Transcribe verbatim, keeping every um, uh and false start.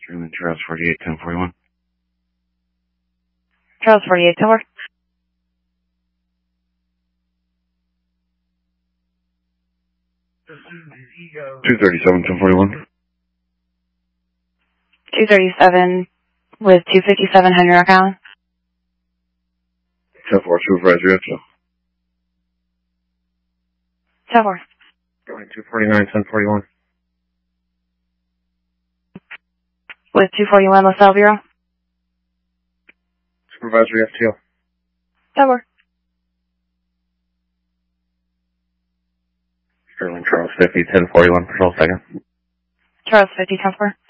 Truman, Charles forty-eight, ten forty-one. Charles forty-eight, ten four. two thirty-seven, ten forty-one. two thirty-seven with two fifty-seven Henry Rock Island. ten four, supervisory F T O. ten four. two forty-nine, ten forty-one. With two forty-one LaSalle Bureau. Supervisory F T O. ten four. Sterling, Charles fifty, ten forty-one, patrol second. Charles fifty, ten four.